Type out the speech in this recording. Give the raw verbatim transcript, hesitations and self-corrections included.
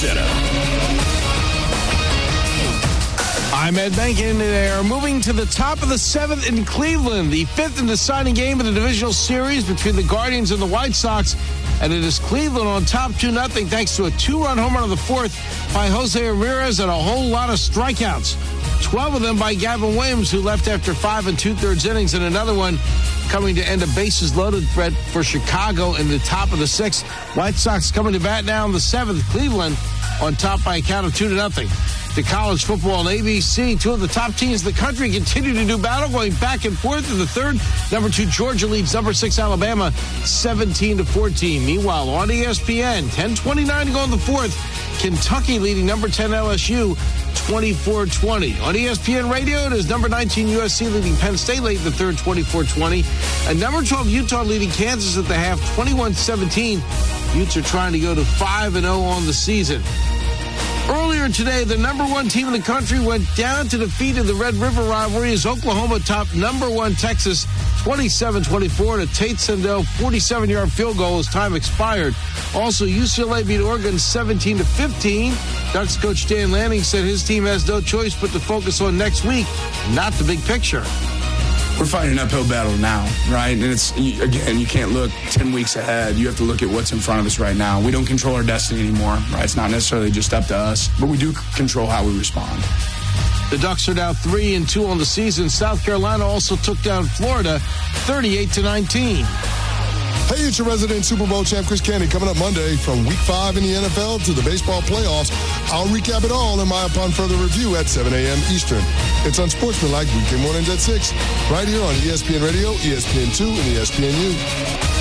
Center. I'm Ed Benkin. They are moving to the top of the seventh in Cleveland, the fifth and deciding game of the divisional series between the Guardians and the White Sox. And it is Cleveland on top two nothing thanks to a two-run home run in the fourth by Jose Ramirez and a whole lot of strikeouts. twelve of them by Gavin Williams, who left after five and two-thirds innings, and another one coming to end a bases-loaded threat for Chicago in the top of the sixth. White Sox coming to bat now in the seventh. Cleveland on top by a count of two to nothing. To college football on A B C, two of the top teams in the country continue to do battle, going back and forth in the third. Number two, Georgia leads number six, Alabama, seventeen to fourteen. Meanwhile, on E S P N, ten twenty-nine to go in the fourth, Kentucky leading number ten, L S U, twenty-four twenty. On E S P N Radio, it is number nineteen, U S C leading Penn State late in the third, twenty-four twenty. And number twelve, Utah leading Kansas at the half, twenty-one seventeen. Utes are trying to go to five and oh on the season. Earlier today, the number one team in the country went down to defeat in the Red River rivalry as Oklahoma topped number one Texas twenty-seven twenty-four, and a Tate Sendell forty-seven-yard field goal as time expired. Also, U C L A beat Oregon seventeen to fifteen. Ducks coach Dan Lanning said his team has no choice but to focus on next week, not the big picture. We're fighting an uphill battle now, right? And it's, again, you can't look ten weeks ahead. You have to look at what's in front of us right now. We don't control our destiny anymore, right? It's not necessarily just up to us, but we do control how we respond. The Ducks are now three and two on the season. South Carolina also took down Florida thirty-eight to nineteen. Hey, it's your resident Super Bowl champ, Chris Candy, coming up Monday from week five in the N F L to the baseball playoffs. I'll recap it all in my Upon Further Review at seven a.m. Eastern. It's Unsportsmanlike weekday mornings at six, right here on E S P N Radio, E S P N two, and E S P N U.